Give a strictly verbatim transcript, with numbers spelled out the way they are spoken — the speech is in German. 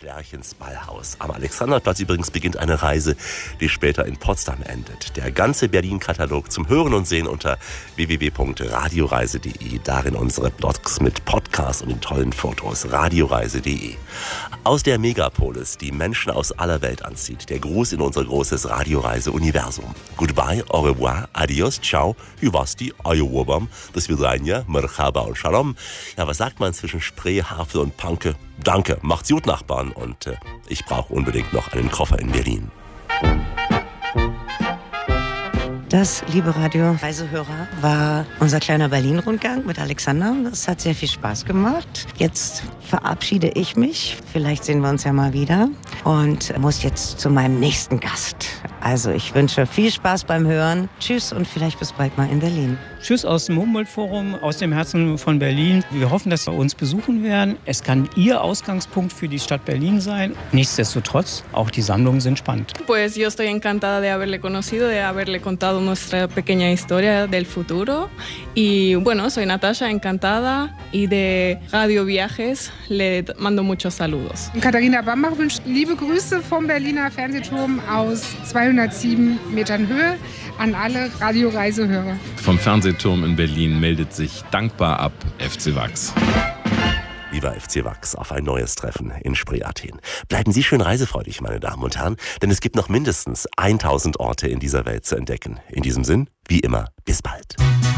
Lerchens Ballhaus. Am Alexanderplatz übrigens beginnt eine Reise, die später in Potsdam endet. Der ganze Berlin-Katalog zum Hören und Sehen unter w w w punkt radioreise punkt de. Darin unsere Blogs mit Podcasts und den tollen Fotos. radioreise punkt de. Aus der Megapolis, die Menschen aus aller Welt anzieht. Der Gruß in unser großes Radioreise-Universum. Goodbye, au revoir, adios, ciao, Huvasti, ayowobam, das Vidania, Merhaba und Shalom. Ja, was sagt man zwischen Spree, Havel und Panke? Danke, macht's gut, Nachbarn. Und äh, ich brauche unbedingt noch einen Koffer in Berlin. Das, liebe Radio-Reisehörer, war unser kleiner Berlin-Rundgang mit Alexander. Das hat sehr viel Spaß gemacht. Jetzt verabschiede ich mich. Vielleicht sehen wir uns ja mal wieder. Und muss jetzt zu meinem nächsten Gast. Also ich wünsche viel Spaß beim Hören. Tschüss und vielleicht bis bald mal in Berlin. Tschüss aus dem Humboldt-Forum, aus dem Herzen von Berlin. Wir hoffen, dass Sie uns besuchen werden. Es kann Ihr Ausgangspunkt für die Stadt Berlin sein. Nichtsdestotrotz, auch die Sammlungen sind spannend. Pues yo estoy encantada de haberle conocido, de haberle contado nuestra pequeña historia del futuro. Y bueno, soy Natascha, encantada. Y de Radio Viajes le mando muchos saludos. Katharina Bambach wünscht liebe Grüße vom Berliner Fernsehturm aus zweihundertsieben Metern Höhe an alle Radioreisehörer. Vom Fernsehturm in Berlin meldet sich dankbar ab F C Wachs. Lieber F C Wachs, auf ein neues Treffen in Spree Athen. Bleiben Sie schön reisefreudig, meine Damen und Herren, denn es gibt noch mindestens tausend Orte in dieser Welt zu entdecken. In diesem Sinn, wie immer, bis bald.